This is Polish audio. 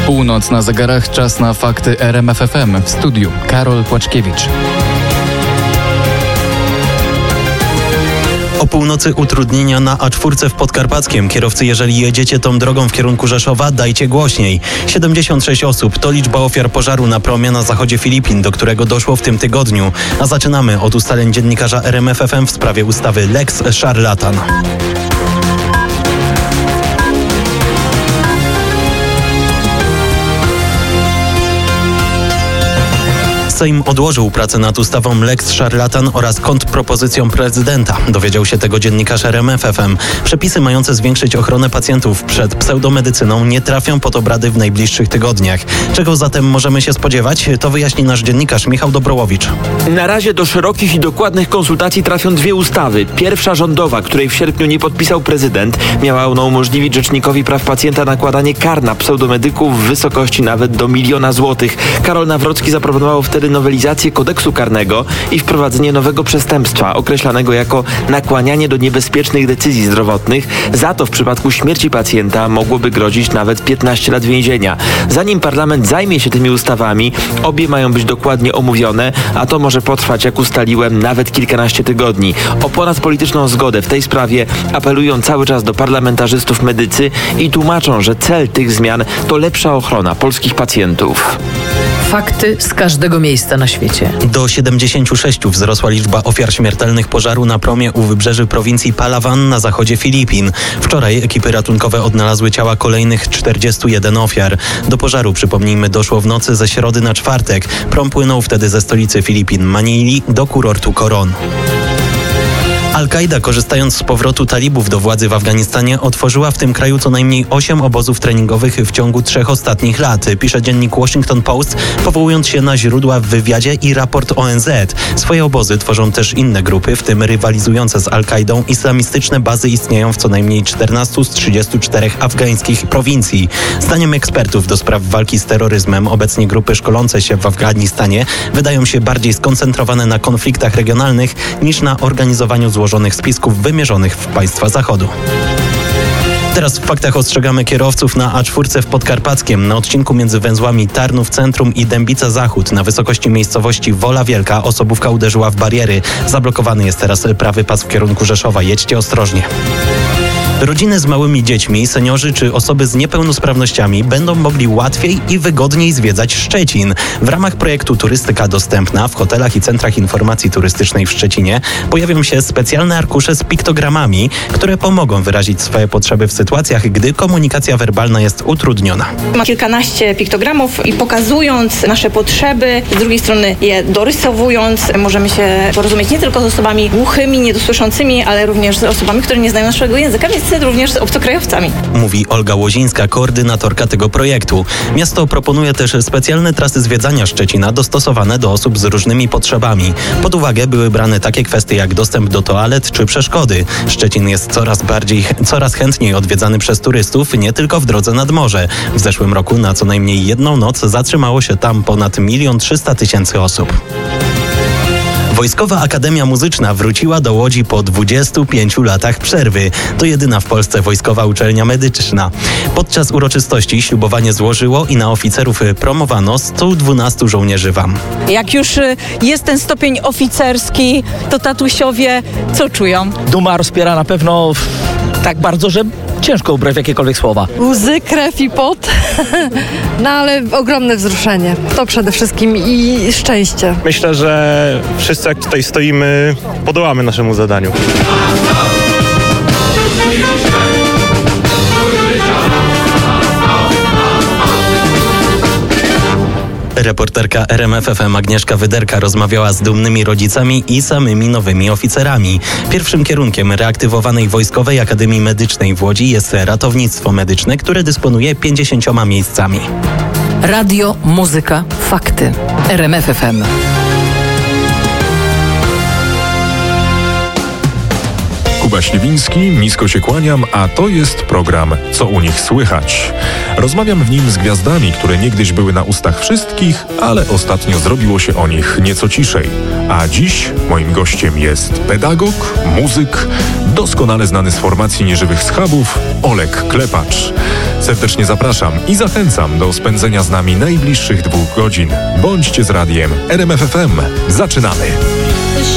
Północ na zegarach, czas na fakty RMF FM. W studiu Karol Płaczkiewicz. O północy utrudnienia na A4 w Podkarpackiem. Kierowcy, jeżeli jedziecie tą drogą w kierunku Rzeszowa, dajcie głośniej. 76 osób to liczba ofiar pożaru na promie na zachodzie Filipin, do którego doszło w tym tygodniu. A zaczynamy od ustaleń dziennikarza RMF FM w sprawie ustawy Lex Szarlatan. Sejm odłożył pracę nad ustawą Lex Szarlatan oraz kontrpropozycją prezydenta. Dowiedział się tego dziennikarz RMF FM. Przepisy mające zwiększyć ochronę pacjentów przed pseudomedycyną nie trafią pod obrady w najbliższych tygodniach. Czego zatem możemy się spodziewać? To wyjaśni nasz dziennikarz Michał Dobrołowicz. Na razie do szerokich i dokładnych konsultacji trafią dwie ustawy. Pierwsza rządowa, której w sierpniu nie podpisał prezydent. Miała ona umożliwić Rzecznikowi Praw Pacjenta nakładanie kar na pseudomedyków w wysokości nawet do 1 000 000 złotych. Karol Nawrocki zaproponował wtedy nowelizację kodeksu karnego i wprowadzenie nowego przestępstwa określanego jako nakłanianie do niebezpiecznych decyzji zdrowotnych. Za to w przypadku śmierci pacjenta mogłoby grozić nawet 15 lat więzienia. Zanim parlament zajmie się tymi ustawami, obie mają być dokładnie omówione, a to może potrwać, jak ustaliłem, nawet kilkanaście tygodni. O ponadpolityczną zgodę w tej sprawie apelują cały czas do parlamentarzystów medycy i tłumaczą, że cel tych zmian to lepsza ochrona polskich pacjentów. Fakty z każdego miejsca na świecie. Do 76 wzrosła liczba ofiar śmiertelnych pożaru na promie u wybrzeży prowincji Palawan na zachodzie Filipin. Wczoraj ekipy ratunkowe odnalazły ciała kolejnych 41 ofiar. Do pożaru, przypomnijmy, doszło w nocy ze środy na czwartek. Prom płynął wtedy ze stolicy Filipin, Manili, do kurortu Coron. Al-Kaida, korzystając z powrotu talibów do władzy w Afganistanie, otworzyła w tym kraju co najmniej 8 obozów treningowych w ciągu 3 ostatnich lat, pisze dziennik Washington Post, powołując się na źródła w wywiadzie i raport ONZ. Swoje obozy tworzą też inne grupy, w tym rywalizujące z Al-Kaidą islamistyczne bazy istnieją w co najmniej 14 z 34 afgańskich prowincji. Zdaniem ekspertów do spraw walki z terroryzmem obecnie grupy szkolące się w Afganistanie wydają się bardziej skoncentrowane na konfliktach regionalnych niż na organizowaniu złożonych spisków wymierzonych w państwa Zachodu. Teraz w faktach ostrzegamy kierowców na A4 w Podkarpackiem. Na odcinku między węzłami Tarnów Centrum i Dębica Zachód na wysokości miejscowości Wola Wielka osobówka uderzyła w bariery. Zablokowany jest teraz prawy pas w kierunku Rzeszowa. Jedźcie ostrożnie. Rodziny z małymi dziećmi, seniorzy czy osoby z niepełnosprawnościami będą mogli łatwiej i wygodniej zwiedzać Szczecin. W ramach projektu Turystyka Dostępna w hotelach i centrach informacji turystycznej w Szczecinie pojawią się specjalne arkusze z piktogramami, które pomogą wyrazić swoje potrzeby w sytuacjach, gdy komunikacja werbalna jest utrudniona. Ma kilkanaście piktogramów i pokazując nasze potrzeby, z drugiej strony je dorysowując, możemy się porozumieć nie tylko z osobami głuchymi, niedosłyszącymi, ale również z osobami, które nie znają naszego języka, więc również z obcokrajowcami. Mówi Olga Łozińska, koordynatorka tego projektu. Miasto proponuje też specjalne trasy zwiedzania Szczecina dostosowane do osób z różnymi potrzebami. Pod uwagę były brane takie kwestie jak dostęp do toalet czy przeszkody. Szczecin jest coraz chętniej odwiedzany przez turystów, nie tylko w drodze nad morze. W zeszłym roku na co najmniej jedną noc zatrzymało się tam ponad 1 300 000 osób. Wojskowa Akademia Muzyczna wróciła do Łodzi po 25 latach przerwy. To jedyna w Polsce wojskowa uczelnia medyczna. Podczas uroczystości ślubowanie złożyło i na oficerów promowano 112 żołnierzy WAM. Jak już jest ten stopień oficerski, to tatusiowie co czują? Duma rozpiera na pewno tak bardzo, że ciężko ubrać jakiekolwiek słowa. Łzy, krew i pot, no ale ogromne wzruszenie. To przede wszystkim i szczęście. Myślę, że wszyscy jak tutaj stoimy, podołamy naszemu zadaniu. Reporterka RMF FM Agnieszka Wyderka rozmawiała z dumnymi rodzicami i samymi nowymi oficerami. Pierwszym kierunkiem reaktywowanej Wojskowej Akademii Medycznej w Łodzi jest ratownictwo medyczne, które dysponuje 50 miejscami. Radio, muzyka, fakty. RMF FM. Kuba Śliwiński, nisko się kłaniam, a to jest program Co u nich słychać. Rozmawiam w nim z gwiazdami, które niegdyś były na ustach wszystkich, ale ostatnio zrobiło się o nich nieco ciszej. A dziś moim gościem jest pedagog, muzyk, doskonale znany z formacji Nieżywych Schabów, Olek Klepacz. Serdecznie zapraszam i zachęcam do spędzenia z nami najbliższych 2 godzin. Bądźcie z radiem RMF FM. Zaczynamy!